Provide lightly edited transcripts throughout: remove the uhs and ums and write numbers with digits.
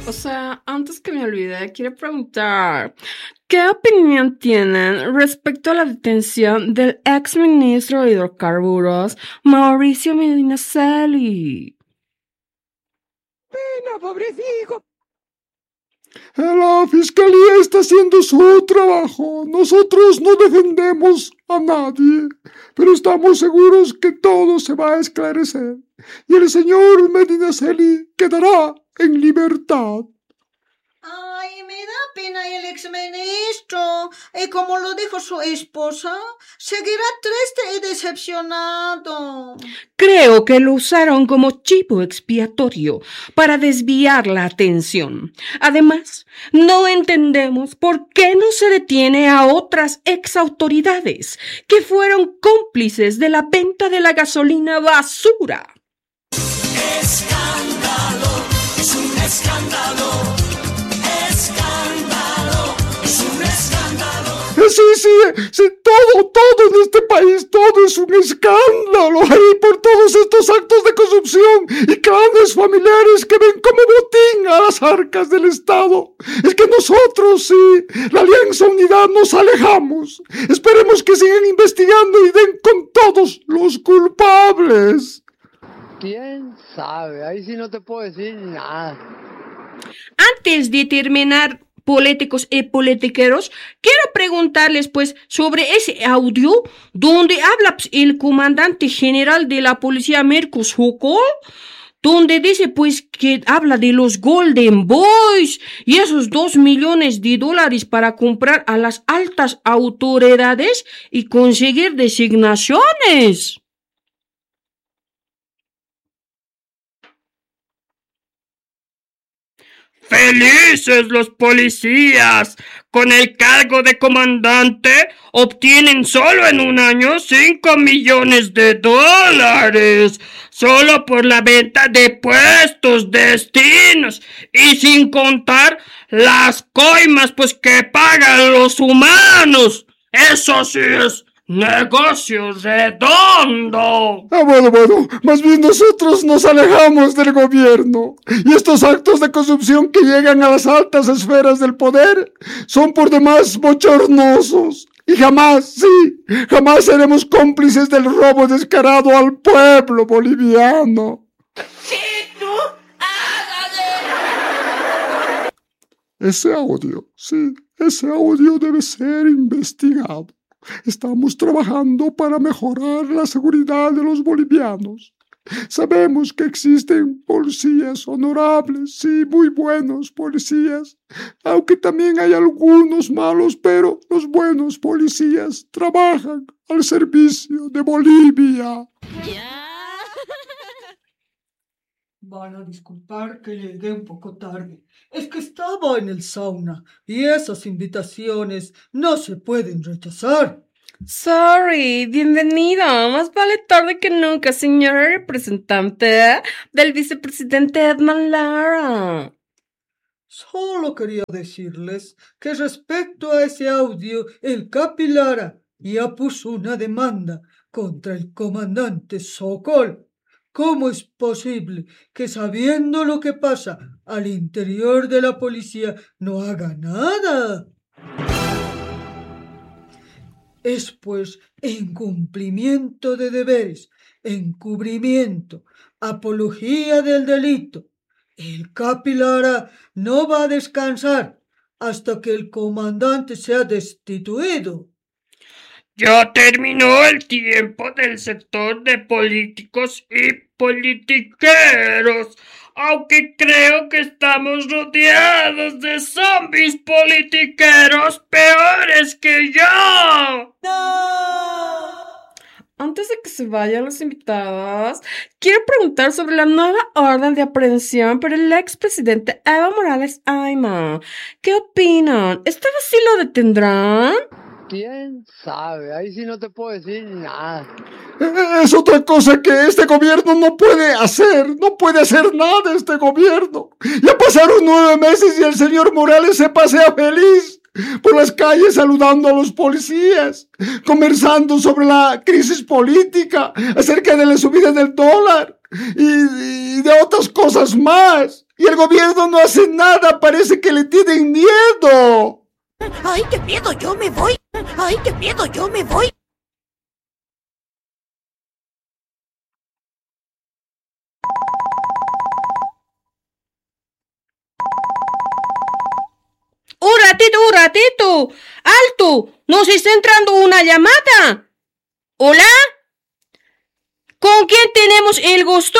Antes que me olvide, quiero preguntar, ¿qué opinión tienen respecto a la detención del ex ministro de Hidrocarburos, Mauricio Medinaceli? Pena, pobrecito. La fiscalía está haciendo su trabajo. Nosotros no defendemos a nadie, pero estamos seguros que todo se va a esclarecer y el señor Medinaceli quedará en libertad. Ay, me da pena el exministro. Y como lo dijo su esposa, seguirá triste y decepcionado. Creo que lo usaron como chivo expiatorio para desviar la atención. Además, no entendemos por qué no se detiene a otras exautoridades que fueron cómplices de la venta de la gasolina basura. Escándalo, es un escándalo. Sí, todo en este país, todo es un escándalo. Ahí por todos estos actos de corrupción y clanes familiares que ven como botín a las arcas del Estado. Es que nosotros, sí, la Alianza Unidad, nos alejamos. Esperemos que sigan investigando y den con todos los culpables. ¿Quién sabe? Ahí sí no te puedo decir nada. Antes de terminar, políticos y politiqueros, quiero preguntarles sobre ese audio donde habla el comandante general de la policía Mirko Sokol, donde dice que habla de los Golden Boys y esos $2 millones para comprar a las altas autoridades y conseguir designaciones. ¡Felices los policías! Con el cargo de comandante obtienen solo en un año $5 millones, solo por la venta de puestos, destinos y sin contar las coimas que pagan los humanos. Eso sí es negocio redondo. Bueno, más bien nosotros nos alejamos del gobierno y estos actos de corrupción que llegan a las altas esferas del poder son por demás bochornosos y jamás seremos cómplices del robo descarado al pueblo boliviano. Ese audio debe ser investigado. Estamos trabajando para mejorar la seguridad de los bolivianos. Sabemos que existen policías honorables, sí, muy buenos policías, aunque también hay algunos malos, pero los buenos policías trabajan al servicio de Bolivia. Van a disculpar que llegué un poco tarde. Es que estaba en el sauna y esas invitaciones no se pueden rechazar. Sorry, bienvenido. Más vale tarde que nunca, señora representante del vicepresidente Edman Lara. Solo quería decirles que respecto a ese audio, el Capi Lara ya puso una demanda contra el comandante Sokol. ¿Cómo es posible que sabiendo lo que pasa al interior de la policía no haga nada? Es pues incumplimiento de deberes, encubrimiento, apología del delito. El Capi Lara no va a descansar hasta que el comandante sea destituido. Ya terminó el tiempo del sector de políticos y politiqueros, aunque creo que estamos rodeados de zombies politiqueros peores que yo. ¡No! Antes de que se vayan los invitados, quiero preguntar sobre la nueva orden de aprehensión por el expresidente Evo Morales Ayma. ¿Qué opinan? ¿Esta vez sí lo detendrán? ¿Quién sabe? Ahí sí no te puedo decir nada. Es otra cosa que este gobierno no puede hacer. No puede hacer nada este gobierno. Ya pasaron 9 meses y el señor Morales se pasea feliz por las calles saludando a los policías, conversando sobre la crisis política, acerca de la subida del dólar y de otras cosas más. Y el gobierno no hace nada, parece que le tienen miedo. ¡Ay, qué miedo! ¡Yo me voy! ¡Ay, qué miedo! ¡Yo me voy! Un ratito. ¡Alto! Nos está entrando una llamada. ¿Hola? ¿Con quién tenemos el gusto?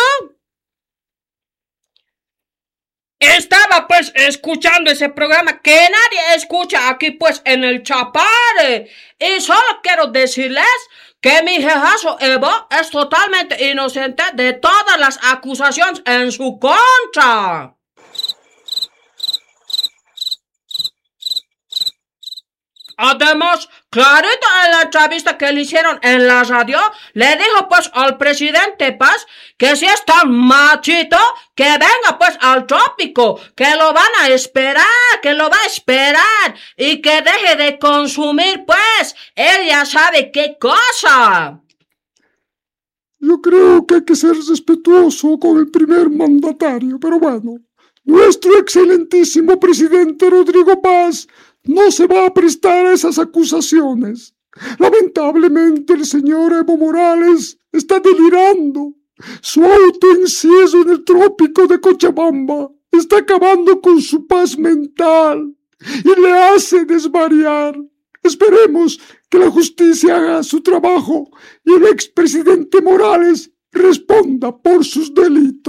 Estaba pues escuchando ese programa que nadie escucha aquí pues en el Chapare. Y solo quiero decirles que mi jefazo Evo es totalmente inocente de todas las acusaciones en su contra. Además, clarito en la entrevista que le hicieron en la radio, le dijo pues al presidente Paz que si es tan machito, que venga pues al trópico, que lo van a esperar, que lo va a esperar y que deje de consumir pues, él ya sabe qué cosa. Yo creo que hay que ser respetuoso con el primer mandatario, pero bueno, nuestro excelentísimo presidente Rodrigo Paz no se va a prestar a esas acusaciones. Lamentablemente el señor Evo Morales está delirando. Su autoencierro en el trópico de Cochabamba está acabando con su paz mental y le hace desvariar. Esperemos que la justicia haga su trabajo y el expresidente Morales responda por sus delitos.